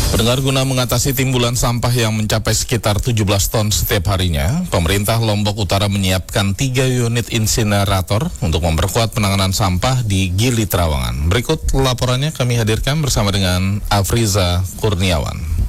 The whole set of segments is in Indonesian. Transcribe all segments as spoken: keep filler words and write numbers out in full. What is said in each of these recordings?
Pendengar, guna mengatasi timbulan sampah yang mencapai sekitar tujuh belas ton setiap harinya, pemerintah Lombok Utara menyiapkan tiga unit insinerator untuk memperkuat penanganan sampah di Gili Trawangan. Berikut laporannya kami hadirkan bersama dengan Afriza Kurniawan.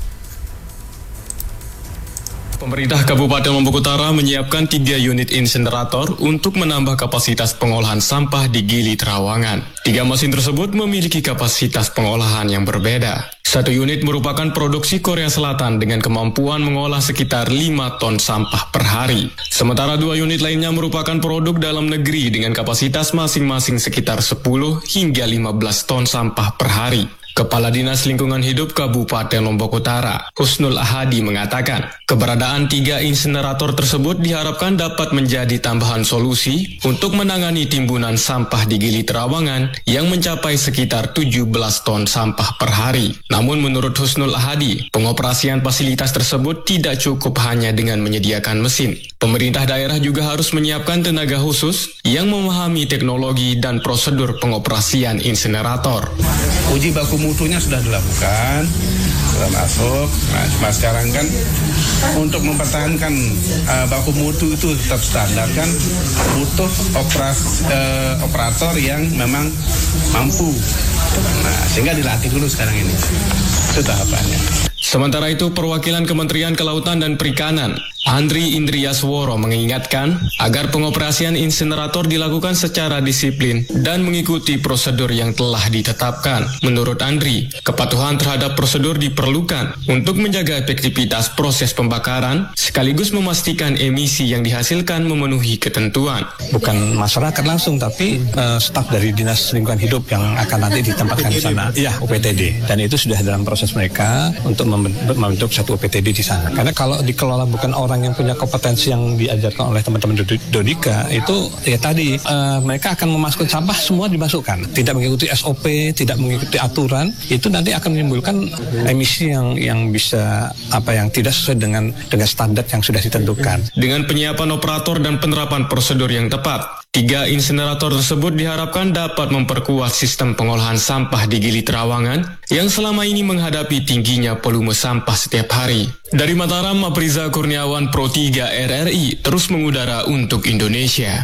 Pemerintah Kabupaten Lombok Utara menyiapkan tiga unit insinerator untuk menambah kapasitas pengolahan sampah di Gili Trawangan. Tiga mesin tersebut memiliki kapasitas pengolahan yang berbeda. Satu unit merupakan produksi Korea Selatan dengan kemampuan mengolah sekitar lima ton sampah per hari. Sementara dua unit lainnya merupakan produk dalam negeri dengan kapasitas masing-masing sekitar sepuluh hingga lima belas ton sampah per hari. Kepala Dinas Lingkungan Hidup Kabupaten Lombok Utara, Husnul Ahadi, mengatakan keberadaan tiga insinerator tersebut diharapkan dapat menjadi tambahan solusi untuk menangani timbunan sampah di Gili Trawangan yang mencapai sekitar tujuh belas ton sampah per hari. Namun menurut Husnul Ahadi, pengoperasian fasilitas tersebut tidak cukup hanya dengan menyediakan mesin. Pemerintah daerah juga harus menyiapkan tenaga khusus yang memahami teknologi dan prosedur pengoperasian insinerator. Uji baku mutunya sudah dilakukan, sudah masuk. Nah, cuma sekarang kan untuk mempertahankan uh, baku mutu itu tetap standar kan butuh operas, uh, operator yang memang mampu. Nah, sehingga dilatih dulu sekarang ini. Itu tahapannya. Sementara itu, perwakilan Kementerian Kelautan dan Perikanan, Andri Indriasworo, mengingatkan agar pengoperasian insinerator dilakukan secara disiplin dan mengikuti prosedur yang telah ditetapkan. Menurut Andri, kepatuhan terhadap prosedur diperlukan untuk menjaga efektivitas proses pembakaran sekaligus memastikan emisi yang dihasilkan memenuhi ketentuan. Bukan masyarakat langsung, tapi uh, staf dari Dinas Lingkungan Hidup yang akan nanti ditempatkan di sana. Iya, O P T D. Dan itu sudah dalam proses mereka untuk membentuk satu O P T D di sana. Karena kalau dikelola bukan orang yang punya kompetensi yang diajarkan oleh teman-teman Dodika, itu ya tadi uh, mereka akan memasukkan sampah semua dimasukkan, tidak mengikuti S O P, tidak mengikuti aturan, itu nanti akan menimbulkan emisi yang yang bisa apa yang tidak sesuai dengan dengan standar yang sudah ditentukan. Dengan penyiapan operator dan penerapan prosedur yang tepat, tiga insinerator tersebut diharapkan dapat memperkuat sistem pengolahan sampah di Gili Trawangan yang selama ini menghadapi tingginya volume sampah setiap hari. Dari Mataram, Afriza Kurniawan, Pro tiga R R I, terus mengudara untuk Indonesia.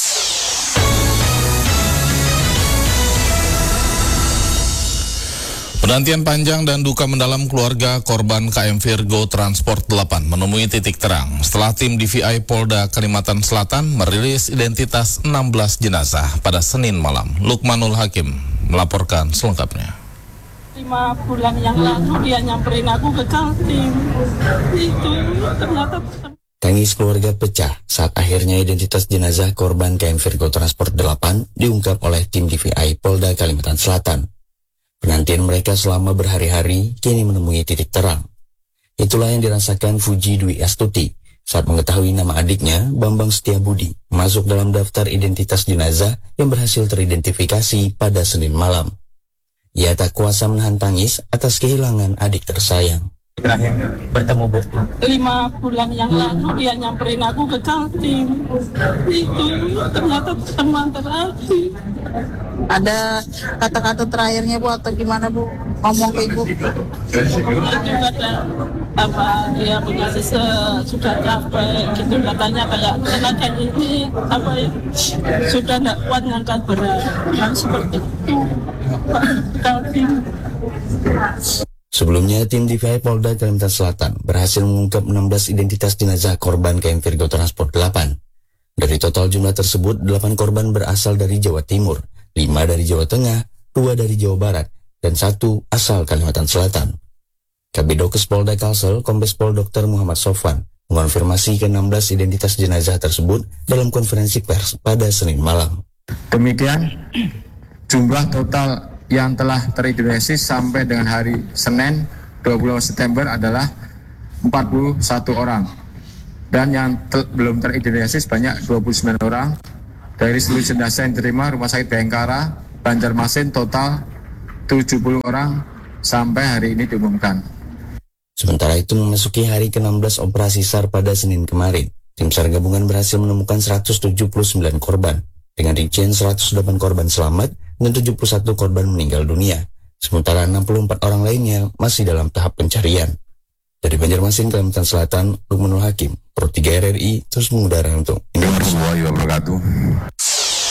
Penantian panjang dan duka mendalam keluarga korban K M Virgo Transport delapan menemui titik terang setelah tim D V I Polda Kalimantan Selatan merilis identitas enam belas jenazah pada Senin malam. Lukmanul Hakim melaporkan selengkapnya. Lima bulan yang lalu dia nyamperin aku ke Kaltim. Itu ternyata... Tangis keluarga pecah saat akhirnya identitas jenazah korban K M Virgo Transport delapan diungkap oleh tim D V I Polda Kalimantan Selatan. Penantian mereka selama berhari-hari kini menemui titik terang. Itulah yang dirasakan Fuji Dwi Astuti saat mengetahui nama adiknya, Bambang Setiabudi, masuk dalam daftar identitas jenazah yang berhasil teridentifikasi pada Senin malam. Ia tak kuasa menahan tangis atas kehilangan adik tersayang. Terakhir bertemu Bu? Lima bulan yang lalu dia nyamperin aku ke Kaltim. Itu ternyata teman terakhir. Ada kata-kata terakhirnya Bu atau gimana Bu ngomong ke Ibu? Juga ada apa dia mengasih sudah capek gitu katanya, kayak tenaga ini apa ya sudah tidak kuat ngangkat berat yang seperti itu. Kaltim. Sebelumnya, tim D V I Polda Kalimantan Selatan berhasil mengungkap enam belas identitas jenazah korban K M Virgo Transport delapan. Dari total jumlah tersebut, delapan korban berasal dari Jawa Timur, lima dari Jawa Tengah, dua dari Jawa Barat, dan satu asal Kalimantan Selatan. Kabidokes Polda Kalsel, Kombes Pol Dokter Muhammad Sofwan, mengonfirmasi ke enam belas identitas jenazah tersebut dalam konferensi pers pada Senin malam. Demikian, jumlah total yang telah teridentifikasi sampai dengan hari Senin dua puluh September adalah empat puluh satu orang. Dan yang te- belum teridentifikasi sebanyak dua puluh sembilan orang. Dari seluruh jenazah yang diterima Rumah Sakit Bayangkara, Banjarmasin total tujuh puluh orang sampai hari ini diumumkan. Sementara itu memasuki hari ke enam belas operasi SAR pada Senin kemarin, tim SAR gabungan berhasil menemukan seratus tujuh puluh sembilan korban, dengan rincian seratus delapan korban selamat dan tujuh puluh satu korban meninggal dunia, Sementara enam puluh empat orang lainnya masih dalam tahap pencarian. Dari Banjarmasin, Kalimantan Selatan, Lukmanul Hakim, Pro tiga R R I, terus mengudara untuk Indonesia. Warahmatullahi wabarakatuh.